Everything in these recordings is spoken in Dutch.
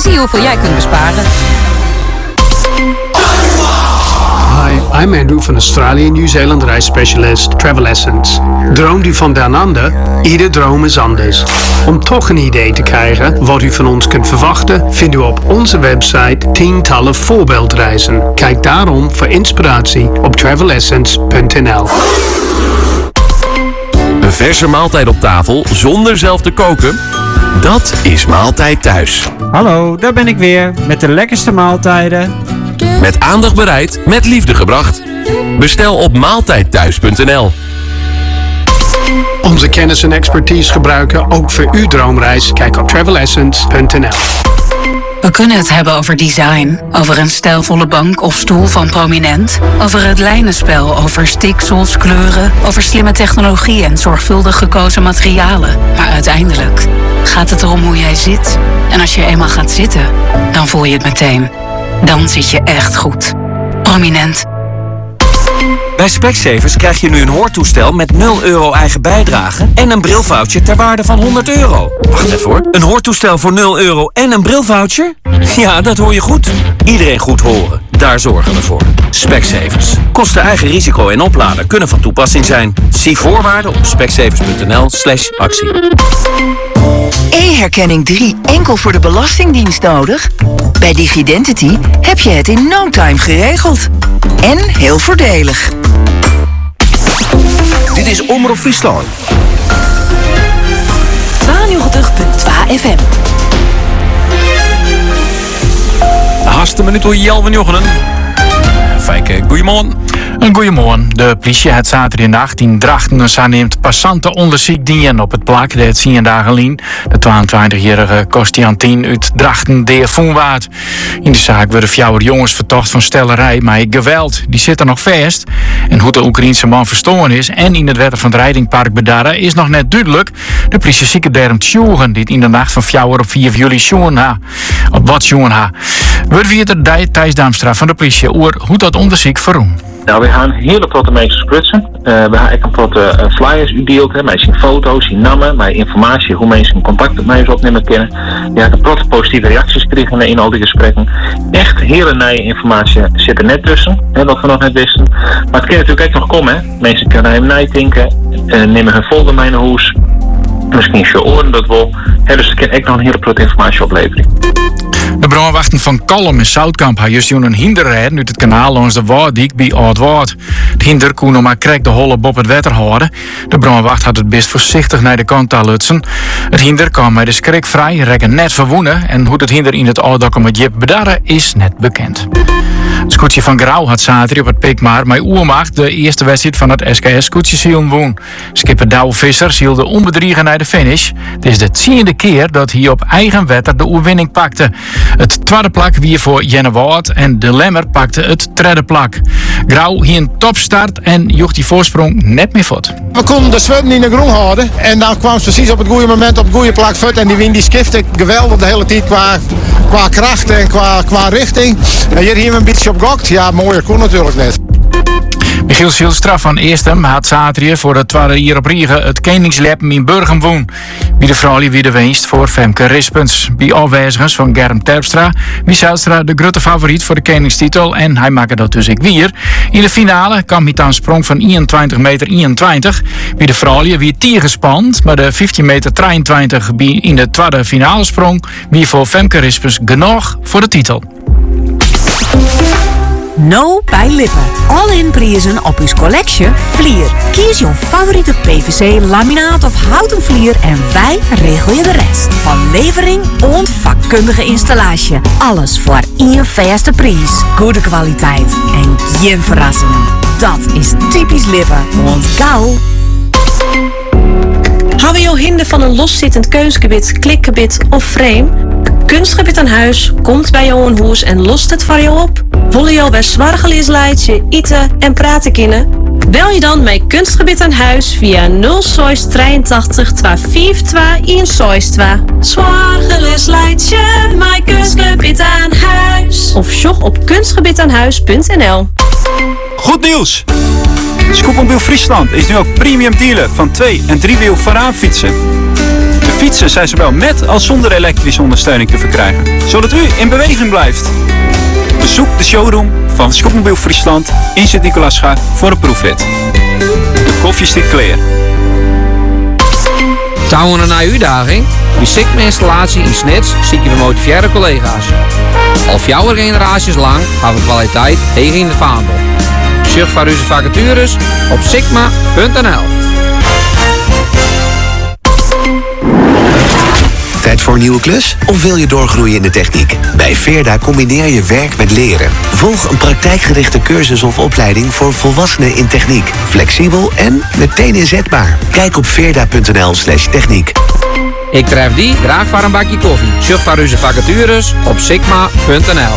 zie hoeveel jij kunt besparen. Hi, I'm Andrew van Australië en Nieuw-Zeeland reisspecialist Travel Essence. Droomt u van down under? Ieder droom is anders. Om toch een idee te krijgen wat u van ons kunt verwachten, vindt u op onze website tientallen voorbeeldreizen. Kijk daarom voor inspiratie op travelessence.nl. Een verse maaltijd op tafel zonder zelf te koken? Dat is Maaltijd Thuis. Hallo, daar ben ik weer met de lekkerste maaltijden. Met aandacht bereid, met liefde gebracht. Bestel op maaltijdthuis.nl. Onze kennis en expertise gebruiken ook voor uw droomreis. Kijk op travelessence.nl. We kunnen het hebben over design, over een stijlvolle bank of stoel van Prominent, over het lijnenspel, over stiksels, kleuren, over slimme technologie en zorgvuldig gekozen materialen. Maar uiteindelijk gaat het erom hoe jij zit. En als je eenmaal gaat zitten, dan voel je het meteen. Dan zit je echt goed. Prominent. Bij Specsavers krijg je nu een hoortoestel met 0 euro eigen bijdrage en een brilvoucher ter waarde van €100. Wacht even hoor. Een hoortoestel voor 0 euro en een brilvoucher? Ja, dat hoor je goed. Iedereen goed horen. Daar zorgen we voor. Specsavers. Kosten eigen risico en oplader kunnen van toepassing zijn. Zie voorwaarden op specsavers.nl/actie. E-herkenning 3 enkel voor de Belastingdienst nodig? Bij Digidentity heb je het in no time geregeld. En heel voordelig. Dit is Omroep Friesland. 92.2 FM. Haste minuut door Jelven Jochenen. Fijke, goeiemorgen. Goedemorgen. De politie had zaterdag nacht in Drachten neemt passanten onderzoek dienen op het plak. Dat zien je daar gelien. De 22-jarige Kostiantien uit Drachten deed Voenwaard. In de zaak werden 4 jongens verdacht van stellerij maar geweld. Die zitten nog vast. En hoe de Oekraïense man verstoren is en in het wetten van het Rijdingpark Bedara is nog net duidelijk. De politie ziet derm tjoegen dit in de nacht van 4 op 4 juli sjoen op wat sjoen ha. We weten de Thijs Damstra van de politie over hoe dat onderzoek verroem. Nou, we gaan hele platte mensen sprutsen. We gaan ook een platte flyers uitdeeld. Wij zien foto's, zien namen, wij informatie hoe mensen contact met mij opnemen kunnen. We hebben platte positieve reacties gekregen in al die gesprekken. Echt hele nieuwe informatie zit er net tussen, wat we nog net wisten. Maar het kan natuurlijk ook nog komen. Hè. Mensen kunnen hem nadenken, nemen hun folder mee naar huis. Misschien je oren dat wel. Dus er kan ook nog een hele platte informatie opleveren. De brandwachten van Kalm in Zoutkamp hebben juist een hinderrijden uit het kanaal langs de Waardiek bij Oudwaard. De hinder kon nog maar krek de holle op het water houden. De brandwacht had het best voorzichtig naar de kant te lutsen. Het hinder kwam met de skrik vrij, rekken net verwoenen. En hoe het hinder in het oordokken Jip bedaren is net bekend. Het scootje van Grauw had zaterdag op het Pikmaar met Oermacht de eerste wedstrijd van het SKS scootjesielen woon. Skipper Douwe Visser zielde onbedriegen naar de finish. Het is de 10e keer dat hij op eigen wetter de oerwinning pakte. Het tweede plak weer voor Jenne Wout en de Lemmer pakte het derde plak. Grauw hier een topstart en joeg die voorsprong net meer voort. We konden de zwetten in de groen houden en dan kwam ze precies op het goede moment op het goede plak voort en die win die skifte geweldig de hele tijd qua kracht en qua richting. En hier we een beetje op gokt. Ja, mooier kon natuurlijk net. Michiel Zielstra van Eerstem had zaterdag voor de tweede hier op Riegen het Koningslab in Burgum woon. Wie de vrouw wie de winst voor Femke Rispens. Bij afwijzigers van Germ Terpstra wie Zijlstra de grote favoriet voor de koningstitel en hij maakte dat dus ik weer. In de finale kwam hij aan sprong van 21 meter 21. Wie de vrouw wie tiergespand, maar de 15 meter 23 in de tweede finale sprong wie voor Femke Rispens genoeg voor de titel. No bij Lippen. All-in prijzen op uw collection vlier. Kies je favoriete PVC, laminaat of houten vlier en wij regelen je de rest. Van levering en vakkundige installatie. Alles voor één vaste prijs. Goede kwaliteit en geen verrassingen. Dat is typisch Lippen. Want gauw. Hebben je hinder van een loszittend keusgebied, klikgebied of frame? Kunstgebied aan huis komt bij jou een hoes en lost het voor jou op. Willen jou bij zwargeleesleidje, eten en praten kunnen? Bel je dan met Kunstgebied aan huis via 083 252 162. Zwargeleesleidje, mijn Kunstgebied aan huis. Of sjog op kunstgebiedaanhuis.nl. Goed nieuws! Scootmobiel Friesland is nu ook premium dealer van 2- en 3-wiel voorraadfietsen. De fietsen zijn zowel met als zonder elektrische ondersteuning te verkrijgen, zodat u in beweging blijft. Bezoek de showroom van Scootmobiel Friesland in Sint-Nicolaasga voor een proefrit. De koffie stikt clear. Touwen naar uitdaging? Muziek met installatie in Snits zie je gemotiveerde collega's. Al 4 generaties lang gaan we kwaliteit tegen in de vaandel. Surf voor onze vacatures op sigma.nl. Tijd voor een nieuwe klus? Of wil je doorgroeien in de techniek? Bij Veerda combineer je werk met leren. Volg een praktijkgerichte cursus of opleiding voor volwassenen in techniek. Flexibel en meteen inzetbaar. Kijk op veerda.nl/techniek. Ik tref die graag voor een bakje koffie. Surf voor onze vacatures op sigma.nl.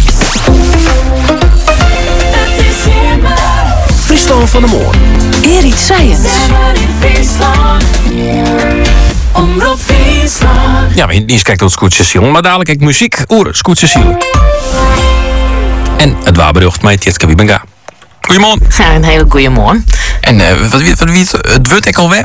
Friesland van de Moor. Erik Science. Omroep Friesland. Ja, maar eerst kijkt tot Scoot Cecile, maar dadelijk kijk muziek oer Scoot Cecile. En het waarberucht met Tjetka Wiebenga. Goedemorgen. Ja, een hele goede morgen. En het wordt ik alweer.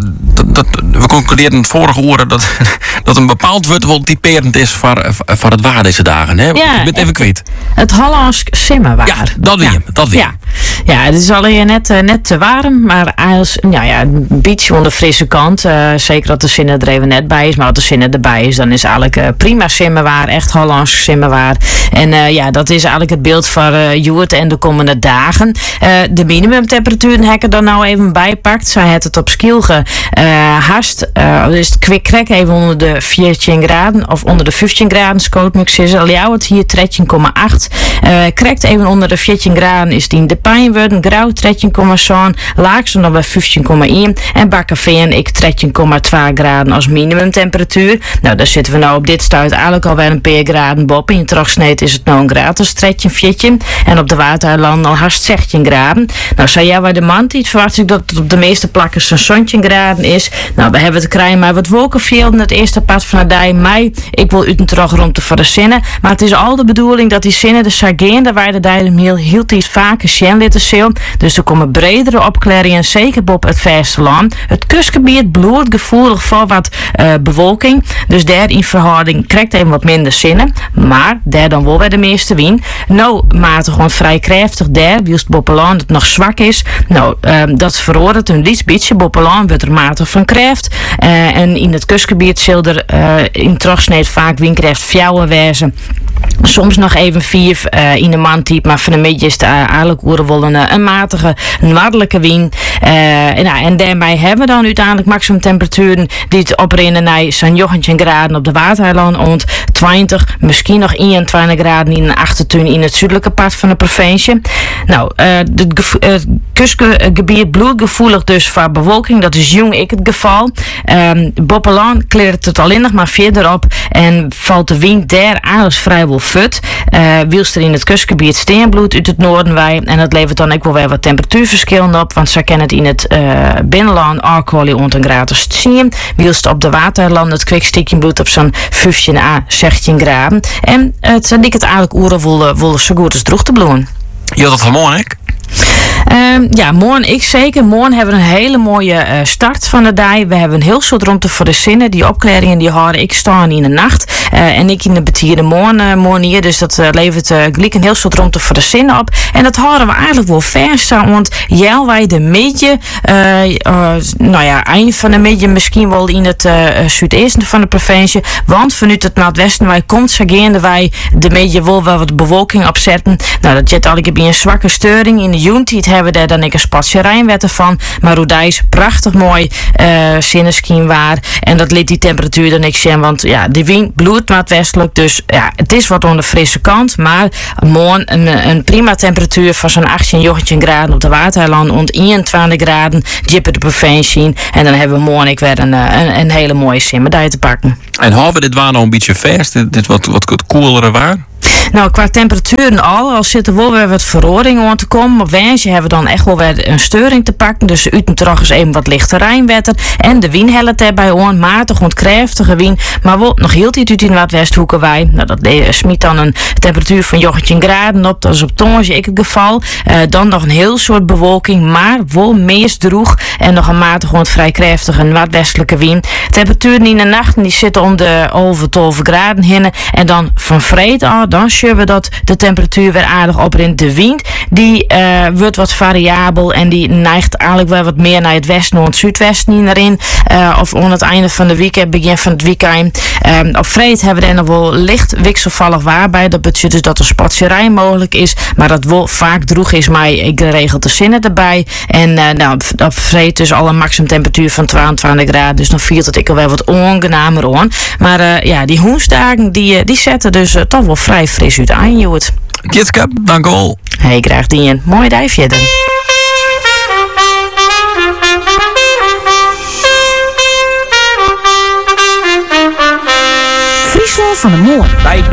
We concludeerden het vorige uur dat een bepaald woord wel typerend is voor het waar deze dagen. Hè? Ja, ik ben het even kwijt. Het Hollands simmerwaar. Ja, dat weer. Ja, het is alleen net te warm, maar als een beetje aan de frisse kant. Zeker dat de zinnen er even net bij is, maar als de zinnen erbij is, dan is eigenlijk prima simmerwaar, echt Hollands simmerwaar. En dat is eigenlijk het beeld van Joert en de komende dagen. De minimumtemperaturen heb ik er dan nou even bijpakt. Zij het het op Skielge hast. Dus het kwik even onder de 14 graden of onder de 15 graden. Scootmux is al jou het hier 13,8. Krijgt even onder de 14 graden is die in de Pijnwurden, grauw 13,7, laagste nog bij 15,1 en Bakkeveen ik 13,2 graden als minimumtemperatuur. Nou, daar zitten we nou op dit stuit eigenlijk alweer een paar graden boven. In Trogsneet is het nou een graad als 13,14 en op de Waterland al haast 16 graden. Nou, zei jij bij de mantiet verwacht ik dat het op de meeste plakken zo'n 17 graden is. Nou, we hebben het krijgen maar wat wolkenvelden het eerste pad van de dag mei. Ik wil u een terug rond te verzinnen, maar het is al de bedoeling dat die zinnen de Sargeen, waar de dijden heel iets vaker zien litten zeel. Dus er komen bredere opklaringen, zeker op het vasteland. Het kustgebied bloeit gevoelig voor wat bewolking. Dus daar in verhouding krijgt even wat minder zinnen. Maar daar dan wel weer de meeste wind. Nou, matig gewoon vrij krachtig daar, wielst Boppeland het nog zwak is. Nou, dat veroordeelt een liets beetje. Boppeland wordt er matig van kracht. En in het kustgebied zal er in Trogsneed vaak windkracht 4 wezen. Soms nog even 4 in de mantype, maar van de middag is het eigenlijk wel een matige, noordelijke wind. En daarmee hebben we dan uiteindelijk maximum temperaturen die het oprennen naar zo'n 19 graden op de Waterland, rond 20, misschien nog 21 graden in een achtertuin in het zuidelijke part van de provincie. Nou, het kustgebied bloedgevoelig dus voor bewolking, dat is jong ik het geval. Boppeland kleurt het alleen nog maar verderop en valt de wind daar eigenlijk vrijwel fut. Wielst er in het kustgebied steenbloed uit het noorden wij en dat levert dan ook wel weer wat temperatuurverschillen op, want ze kennen het in het binnenland ook wel rond een graad als 10. Wielst op de Waterland het kwikstiekenbloed op zo'n 15 à 16 graden. En het dik het eigenlijk oeren willen zo goed als droog te bloeien. Je had dat vanmorgen, hè? Ja, morgen ik zeker. Morgen hebben we een hele mooie start van de dag. We hebben een heel soort ruimte voor de zinnen. Die opklaringen die houden ik staan in de nacht. En ik in de betierde morgen hier. Dus dat levert gelijk een heel soort ruimte voor de zinnen op. En dat houden we eigenlijk wel vers. Want wij de midden, eind van de midden misschien wel in het zuidesten van de provincie. Want vanuit het noordwesten wij komt zageende wij de midden wel wat bewolking opzetten. Nou, dat zit eigenlijk bij een zwakke steuring in de Juntiet hebben we daar dan een spatje rijnwetten van. Maar Roedijs, prachtig mooi zinneschien waar. En dat liet die temperatuur dan niks zien. Want ja, de wind bloeit noordwestelijk. Dus ja, het is wat aan de frisse kant. Maar morgen een prima temperatuur van zo'n 18, 19 graden op de Waterland. Rond 21 graden diep de provincie. En dan hebben we morgen weer een hele mooie simmerdag te pakken. En houden we dit waar nog een beetje vers? Dit wat koelere waar? Nou, qua temperaturen al zit er wel weer wat verroring aan te komen. Op Wensje hebben we dan echt wel weer een steuring te pakken. Dus uten toch eens even wat lichte Rijnwetter. En de wind helpt erbij aan. Matig, krachtige wind. Maar wel nog heel tijd uit in wat Westhoeken wij. Nou, dat smiet dan een temperatuur van 18 graden op. Dat is op Tonge ik het geval. Dan nog een heel soort bewolking. Maar wel meest droeg. En nog een matig, vrij krachtige en wat westelijke wind. Temperaturen in de nacht die zitten om de over 12 graden heen. En dan van vreed al, dan zien we dat de temperatuur weer aardig oprint. De wind die wordt wat variabel en die neigt eigenlijk wel wat meer naar het westen en het zuidwesten erin. Of aan het einde van de weekend, begin van het weekend. Op vreed hebben we er nog wel licht wisselvallig waar bij. Dat betekent dus dat er spatserij mogelijk is, maar dat wel vaak droeg is, maar ik regel de zinnen erbij. En op vreed dus al een maximum temperatuur van 22 graden. Dus dan viert het ik al wel wat ongenamer aan. Maar die hoensdagen die zetten dus toch wel vrij fris uit aan, Joet. Kitske, dank u wel. Hey, graag dien. Mooi dag verder. Friesland van de Moon.